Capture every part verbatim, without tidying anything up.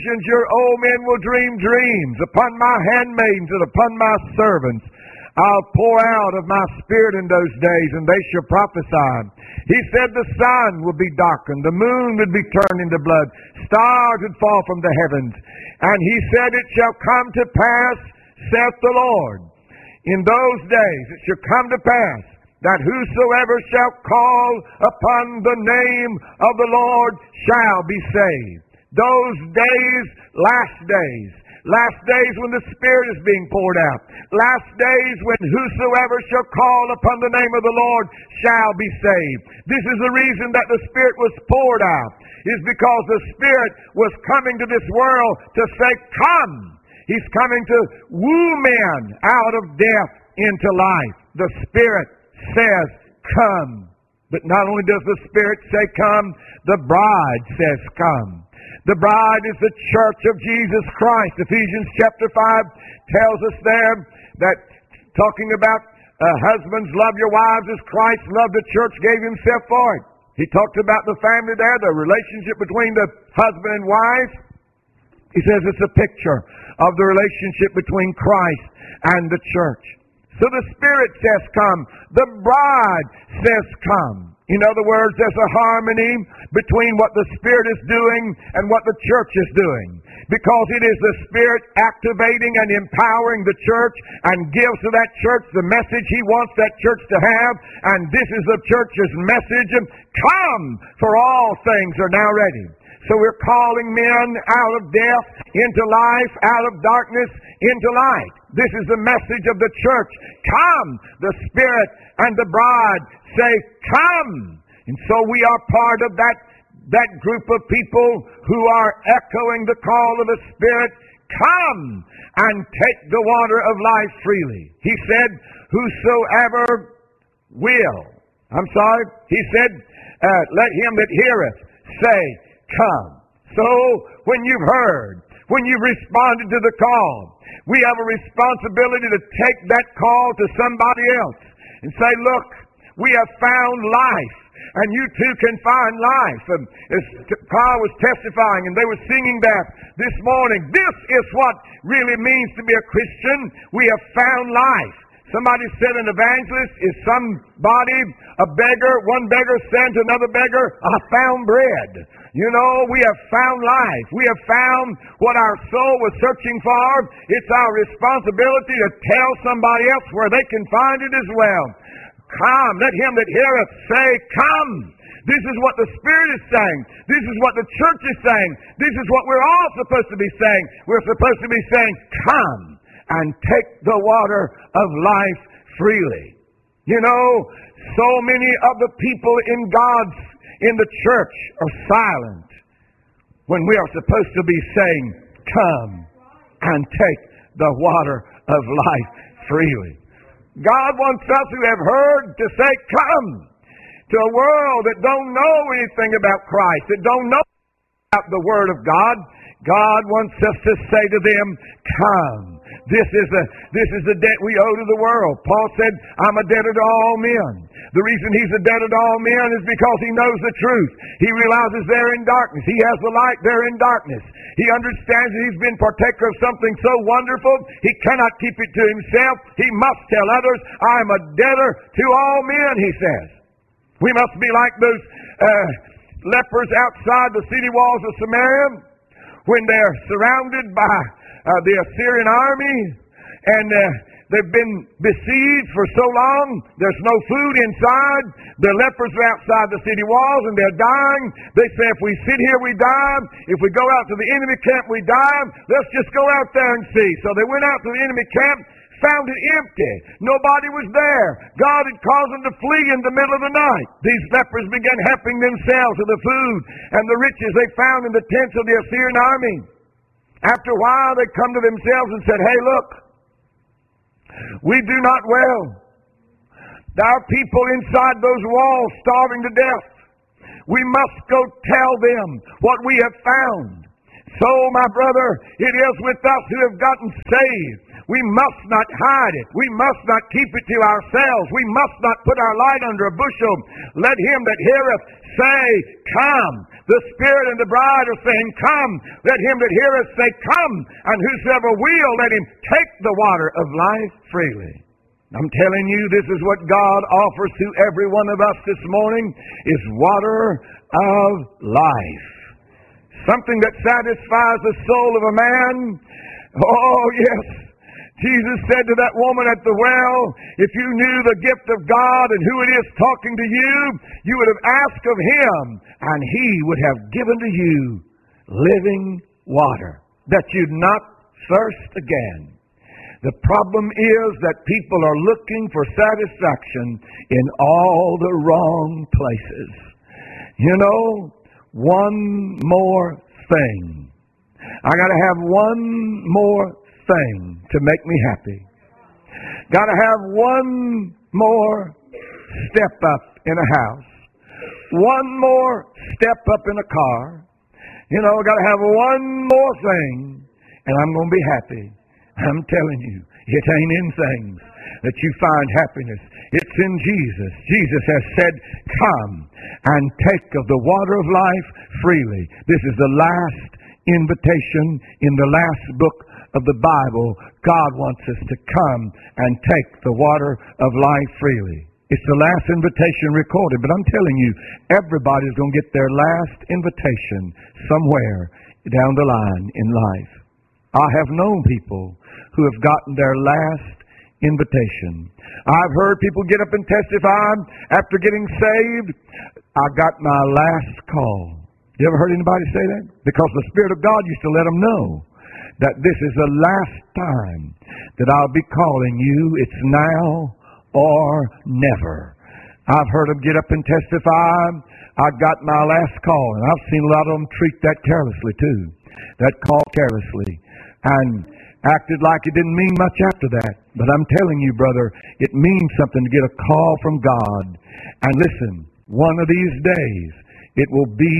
Your old men will dream dreams. Upon my handmaidens and upon my servants I'll pour out of my spirit in those days, and they shall prophesy. He said the sun would be darkened, the moon would be turned into blood, stars would fall from the heavens. And he said, it shall come to pass, saith the Lord, in those days it shall come to pass, that whosoever shall call upon the name of the Lord shall be saved. Those days, last days, last days when the Spirit is being poured out, last days when whosoever shall call upon the name of the Lord shall be saved. This is the reason that the Spirit was poured out, is because the Spirit was coming to this world to say, come. He's coming to woo men out of death into life. The Spirit says, come. But not only does the Spirit say come, the bride says come. The bride is the church of Jesus Christ. Ephesians chapter five tells us there that, talking about uh, husbands, love your wives as Christ loved the church, gave himself for it. He talked about the family there, the relationship between the husband and wife. He says it's a picture of the relationship between Christ and the church. So the Spirit says come. The bride says come. In other words, there's a harmony between what the Spirit is doing and what the church is doing. Because it is the Spirit activating and empowering the church and gives to that church the message He wants that church to have. And this is the church's message. Come, for all things are now ready. So we're calling men out of death into life, out of darkness into light. This is the message of the church. Come, the Spirit and the bride say, come. And so we are part of that, that group of people who are echoing the call of the Spirit. Come and take the water of life freely. He said, whosoever will. I'm sorry. He said, uh, let him that heareth say, come. So when you've heard, when you've responded to the call, we have a responsibility to take that call to somebody else and say, look, we have found life, and you too can find life. And as Carl was testifying, and they were singing that this morning, this is what really means to be a Christian. We have found life. Somebody said an evangelist is somebody, a beggar. One beggar said to another beggar, I found bread. You know, we have found life. We have found what our soul was searching for. It's our responsibility to tell somebody else where they can find it as well. Come, let him that heareth say, come. This is what the Spirit is saying. This is what the church is saying. This is what we're all supposed to be saying. We're supposed to be saying, come and take the water of life freely. You know, so many of the people in God's, in the church are silent when we are supposed to be saying, come and take the water of life freely. God wants us who have heard to say, come, to a world that don't know anything about Christ, that don't know about the Word of God. God wants us to say to them, come. This is the this is the debt we owe to the world. Paul said, I'm a debtor to all men. The reason he's a debtor to all men is because he knows the truth. He realizes they're in darkness. He has the light, they're in darkness. He understands that he's been partaker of something so wonderful, he cannot keep it to himself. He must tell others, I'm a debtor to all men, he says. We must be like those uh, lepers outside the city walls of Samaria when they're surrounded by uh, the Assyrian army, and uh, they've been besieged for so long, there's no food inside. The lepers are outside the city walls and they're dying. They say, if we sit here, we die. If we go out to the enemy camp, we die. Let's just go out there and see. So they went out to the enemy camp, found it empty. Nobody was there. God had caused them to flee in the middle of the night. These lepers began helping themselves to the food and the riches they found in the tents of the Assyrian army. After a while, they come to themselves and said, hey, look, we do not well. Our people inside those walls starving to death. We must go tell them what we have found. So, my brother, it is with us who have gotten saved. We must not hide it. We must not keep it to ourselves. We must not put our light under a bushel. Let him that heareth say, come. The Spirit and the bride are saying, come. Let him that heareth say, come. And whosoever will, let him take the water of life freely. I'm telling you, this is what God offers to every one of us this morning, is water of life. Something that satisfies the soul of a man. Oh, yes. Jesus said to that woman at the well, if you knew the gift of God and who it is talking to you, you would have asked of him, and he would have given to you living water, that you'd not thirst again. The problem is that people are looking for satisfaction in all the wrong places. You know, one more thing. I got to have one more thing to make me happy. Got to have one more step up in a house. One more step up in a car. You know, got to have one more thing, and I'm going to be happy. I'm telling you, it ain't in things that you find happiness. It's in Jesus. Jesus has said, come and take of the water of life freely. This is the last invitation in the last book of the Bible. God wants us to come and take the water of life freely. It's the last invitation recorded, but I'm telling you, everybody's going to get their last invitation somewhere down the line in life. I have known people who have gotten their last invitation. I've heard people get up and testify after getting saved, I got my last call. You ever heard anybody say that? Because the Spirit of God used to let them know that this is the last time that I'll be calling you. It's now or never. I've heard them get up and testify, I got my last call. And I've seen a lot of them treat that carelessly too. That call carelessly. And acted like it didn't mean much after that. But I'm telling you, brother, it means something to get a call from God. And listen, one of these days, it will be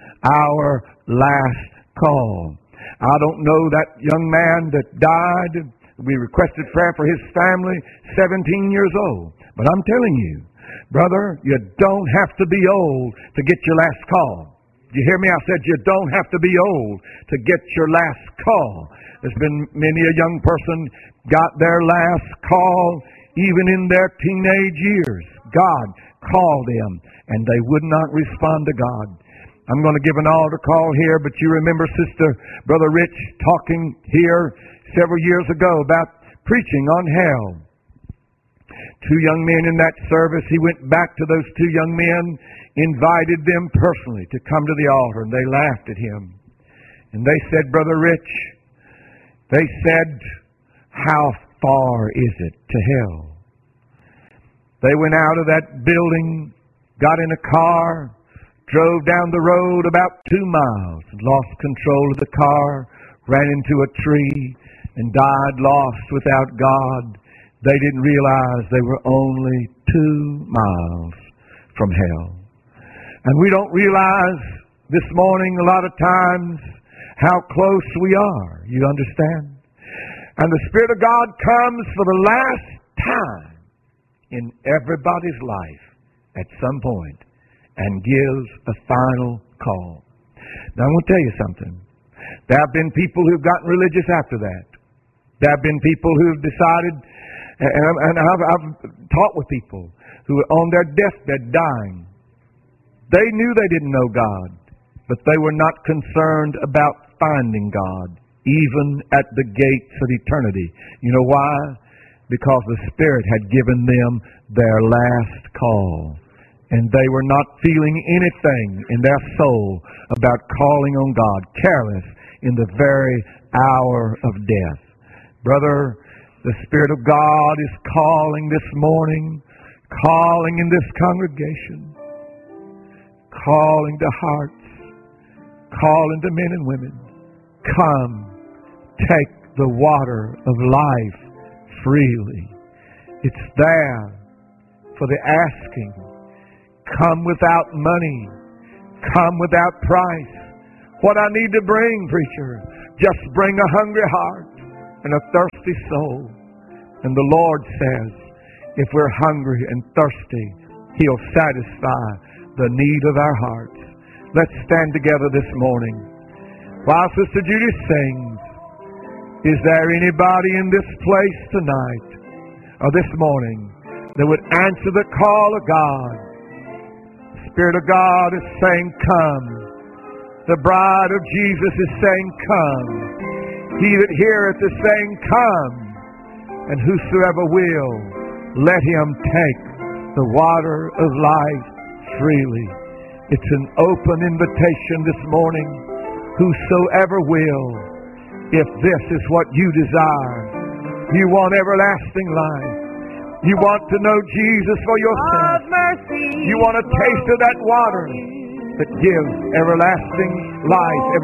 our last call. I don't know that young man that died. We requested prayer for his family, seventeen years old. But I'm telling you, brother, you don't have to be old to get your last call. You hear me? I said you don't have to be old to get your last call. There's been many a young person got their last call even in their teenage years. God called them and they would not respond to God. I'm going to give an altar call here, but you remember Sister Brother Rich talking here several years ago about preaching on hell. Two young men in that service, he went back to those two young men, invited them personally to come to the altar, and they laughed at him. And they said, Brother Rich, they said, how far is it to hell? They went out of that building, got in a car, drove down the road about two miles, lost control of the car, ran into a tree, and died lost without God. They didn't realize they were only two miles from hell. And we don't realize this morning a lot of times how close we are. You understand? And the Spirit of God comes for the last time in everybody's life at some point and gives a final call. Now I'm going to tell you something. There have been people who've gotten religious after that. There have been people who've decided, and I've, I've taught with people who were on their deathbed dying. They knew they didn't know God, but they were not concerned about finding God, even at the gates of eternity. You know why? Because the Spirit had given them their last call. And they were not feeling anything in their soul about calling on God, careless in the very hour of death. Brother, the Spirit of God is calling this morning, calling in this congregation, calling to hearts, calling to men and women. Come, take the water of life freely. It's there for the asking. Come without money. Come without price. What I need to bring, preacher, just bring a hungry heart and a thirsty soul. And the Lord says, if we're hungry and thirsty, He'll satisfy the need of our hearts. Let's stand together this morning. While Sister Judy sings, is there anybody in this place tonight or this morning that would answer the call of God? The Spirit of God is saying, come. The bride of Jesus is saying, come. He that heareth is saying, come. And whosoever will, let him take the water of life freely. It's an open invitation this morning. Whosoever will, if this is what you desire, you want everlasting life, you want to know Jesus for yourself, you want a taste of that water that gives everlasting life,